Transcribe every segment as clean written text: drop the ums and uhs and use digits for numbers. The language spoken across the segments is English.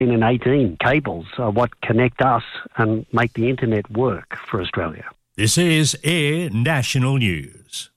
and 18 cables are what connect us and make the internet work for Australia. This is Air National News.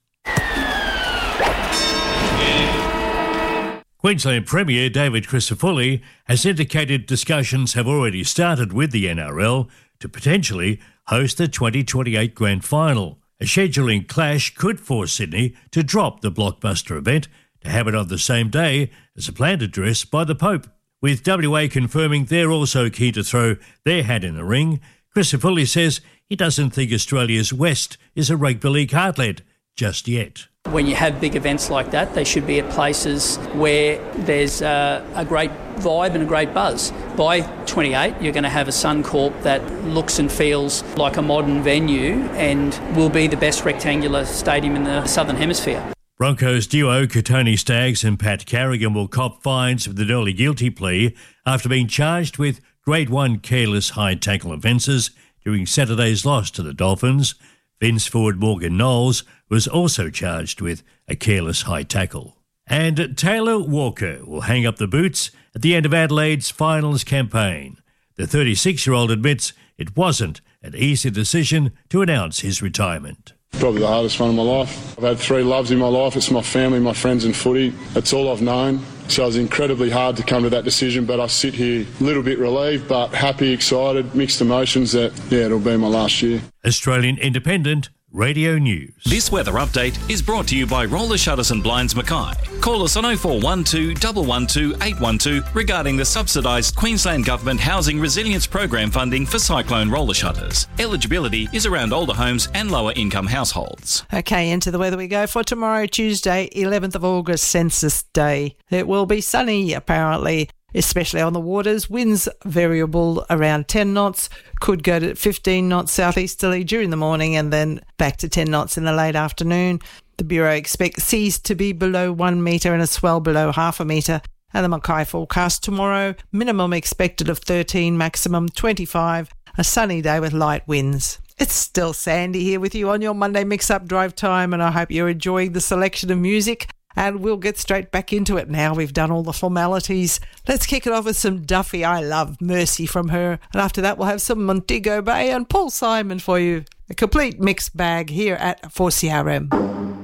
Queensland Premier David Crisafulli has indicated discussions have already started with the NRL to potentially host the 2028 Grand Final. A scheduling clash could force Sydney to drop the blockbuster event to have it on the same day as a planned address by the Pope. With WA confirming they're also keen to throw their hat in the ring, Crisafulli says he doesn't think Australia's West is a rugby league heartland just yet. When you have big events like that, they should be at places where there's a great vibe and a great buzz. By 28, you're going to have a Suncorp that looks and feels like a modern venue and will be the best rectangular stadium in the Southern Hemisphere. Broncos duo Katoni Staggs and Pat Carrigan will cop fines with an early guilty plea after being charged with Grade 1 careless high tackle offences during Saturday's loss to the Dolphins. Vince forward Morgan Knowles was also charged with a careless high tackle. And Taylor Walker will hang up the boots at the end of Adelaide's finals campaign. The 36-year-old admits it wasn't an easy decision to announce his retirement. Probably the hardest one of my life. I've had 3 loves in my life. It's my family, my friends and footy. That's all I've known. So it was incredibly hard to come to that decision, but I sit here a little bit relieved, but happy, excited, mixed emotions that, it'll be my last year. Australian Independent Radio News. This weather update is brought to you by Roller Shutters and Blinds Mackay. Call us on 0412 112 812 regarding the subsidised Queensland Government Housing Resilience Program funding for cyclone roller shutters. Eligibility is around older homes and lower income households. Okay, into the weather we go for tomorrow, Tuesday, 11th of August, Census Day. It will be sunny, apparently, especially on the waters. Winds variable around 10 knots, could go to 15 knots southeasterly during the morning and then back to 10 knots in the late afternoon. The Bureau expects seas to be below 1 metre and a swell below half a metre. And the Mackay forecast tomorrow, minimum expected of 13, maximum 25, a sunny day with light winds. It's still Sandy here with you on your Monday Mix-Up Drive Time, and I hope you're enjoying the selection of music. And we'll get straight back into it now. We've done all the formalities. Let's kick it off with some Duffy. I love Mercy from her. And after that, we'll have some Montego Bay and Paul Simon for you. A complete mixed bag here at 4CRM.